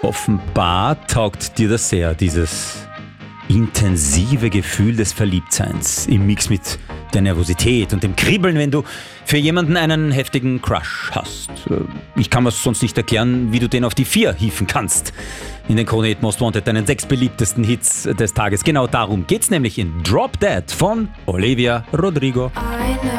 Offenbar taugt dir das sehr, dieses intensive Gefühl des Verliebtseins im Mix mit der Nervosität und dem Kribbeln, wenn du für jemanden einen heftigen Crush hast. Ich kann mir sonst nicht erklären, wie du den auf die 4 hieven kannst. In den Krone Hit Most Wanted, deinen 6 beliebtesten Hits des Tages. Genau darum geht's nämlich in Drop Dead von Olivia Rodrigo. I know